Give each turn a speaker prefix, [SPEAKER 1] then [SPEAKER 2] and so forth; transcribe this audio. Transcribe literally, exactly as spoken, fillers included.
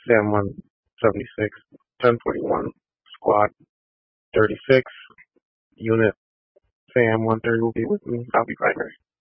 [SPEAKER 1] SAM one seventy-six, ten forty-one, Squad thirty-six, Unit SAM one thirty will be with me. I'll be right there.